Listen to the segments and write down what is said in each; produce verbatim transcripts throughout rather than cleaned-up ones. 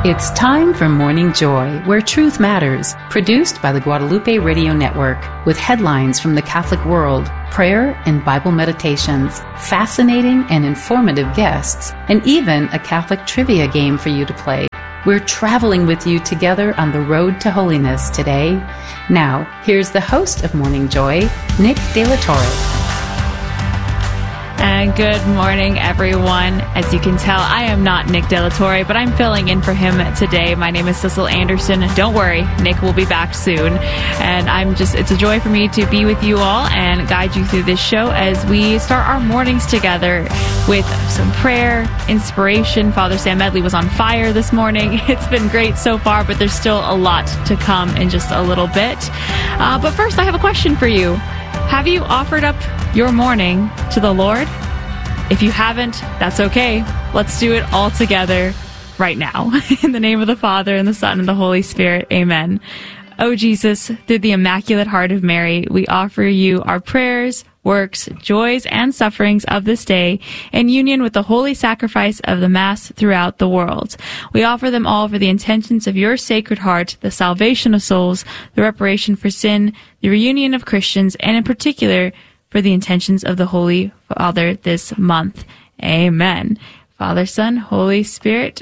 It's time for Morning Joy, where truth matters, produced by the Guadalupe Radio Network, with headlines from the Catholic world, prayer and Bible meditations, fascinating and informative guests, and even a Catholic trivia game for you to play. We're traveling with you together on the road to holiness today. Now, here's the host of Morning Joy, Nick De La Torre. And good morning, everyone. As you can tell, I am not Nick De La Torre, but I'm filling in for him today. My name is Cecil Anderson. Don't worry, Nick will be back soon. And I'm just, it's a joy for me to be with you all and guide you through this show as we start our mornings together with some prayer, inspiration. Father Sam Medley was on fire this morning. It's been great so far, but there's still a lot to come in just a little bit. Uh, but first, I have a question for you. Have you offered up your morning to the Lord? If you haven't, that's okay. Let's do it all together right now. In the name of the Father, and the Son, and the Holy Spirit. Amen. Oh, Jesus, through the Immaculate Heart of Mary, we offer you our prayers, works, joys, and sufferings of this day in union with the holy sacrifice of the Mass throughout the world. We offer them all for the intentions of your Sacred Heart, the salvation of souls, the reparation for sin, the reunion of Christians, and in particular, for the intentions of the Holy Father this month. Amen. Father, Son, Holy Spirit.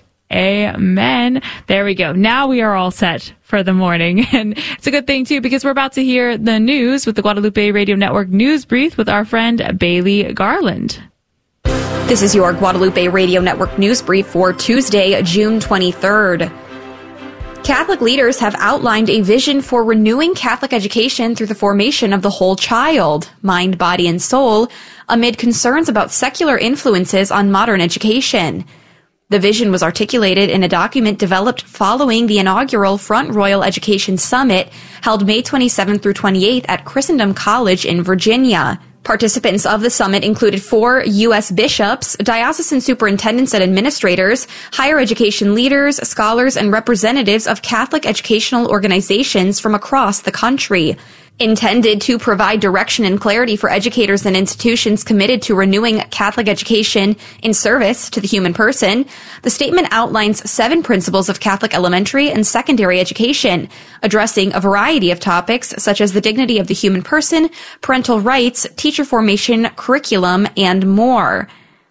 Amen. There we go. Now we are all set for the morning. And it's a good thing, too, because we're about to hear the news with the Guadalupe Radio Network News Brief with our friend Bailey Garland. This is your Guadalupe Radio Network News Brief for Tuesday, June twenty-third. Catholic leaders have outlined a vision for renewing Catholic education through the formation of the whole child, mind, body, and soul, amid concerns about secular influences on modern education. The vision was articulated in a document developed following the inaugural Front Royal Education Summit held May twenty-seventh through twenty-eighth at Christendom College in Virginia. Participants of the summit included four U S bishops, diocesan superintendents and administrators, higher education leaders, scholars, and representatives of Catholic educational organizations from across the country. Intended to provide direction and clarity for educators and institutions committed to renewing Catholic education in service to the human person, the statement outlines seven principles of Catholic elementary and secondary education, addressing a variety of topics such as the dignity of the human person, parental rights, teacher formation, curriculum, and more.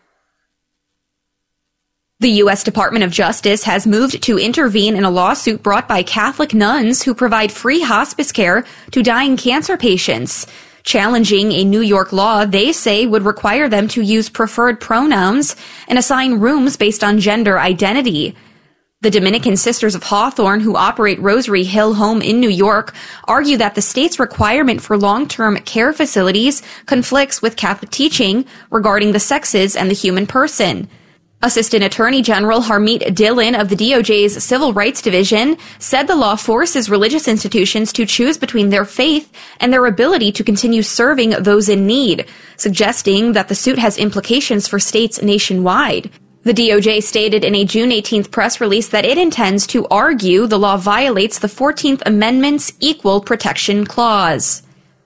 The U S Department of Justice has moved to intervene in a lawsuit brought by Catholic nuns who provide free hospice care to dying cancer patients, challenging a New York law they say would require them to use preferred pronouns and assign rooms based on gender identity. The Dominican Sisters of Hawthorne, who operate Rosary Hill Home in New York, argue that the state's requirement for long-term care facilities conflicts with Catholic teaching regarding the sexes and the human person. Assistant Attorney General Harmeet Dillon of the D O J's Civil Rights Division said the law forces religious institutions to choose between their faith and their ability to continue serving those in need, suggesting that the suit has implications for states nationwide. The D O J stated in a June eighteenth press release that it intends to argue the law violates the fourteenth Amendment's Equal Protection Clause.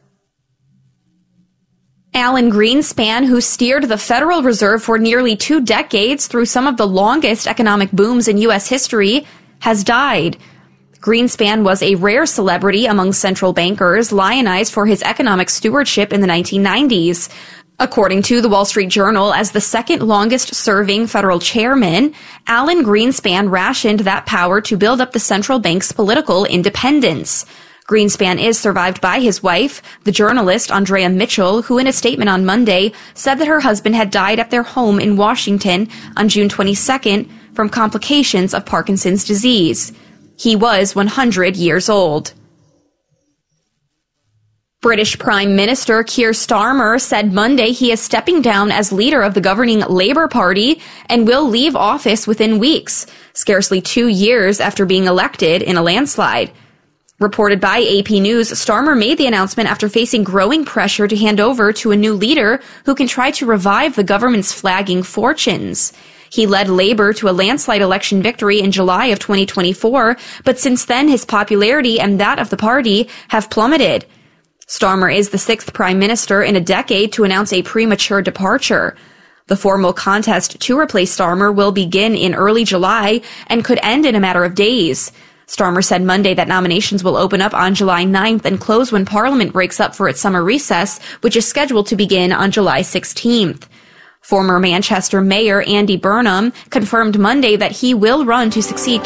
Alan Greenspan, who steered the Federal Reserve for nearly two decades through some of the longest economic booms in U S history, has died. Greenspan was a rare celebrity among central bankers, lionized for his economic stewardship in the nineteen nineties. According to the Wall Street Journal, as the second longest-serving federal chairman, Alan Greenspan rationed that power to build up the central bank's political independence. Greenspan is survived by his wife, the journalist Andrea Mitchell, who in a statement on Monday said that her husband had died at their home in Washington on June twenty-second from complications of Parkinson's disease. He was one hundred years old. British Prime Minister Keir Starmer said Monday he is stepping down as leader of the governing Labour Party and will leave office within weeks, scarcely two years after being elected in a landslide. Reported by A P News, Starmer made the announcement after facing growing pressure to hand over to a new leader who can try to revive the government's flagging fortunes. He led Labour to a landslide election victory in July of twenty twenty-four, but since then his popularity and that of the party have plummeted. Starmer is the sixth prime minister in a decade to announce a premature departure. The formal contest to replace Starmer will begin in early July and could end in a matter of days. Starmer said Monday that nominations will open up on July ninth and close when Parliament breaks up for its summer recess, which is scheduled to begin on July sixteenth. Former Manchester Mayor Andy Burnham confirmed Monday that he will run to succeed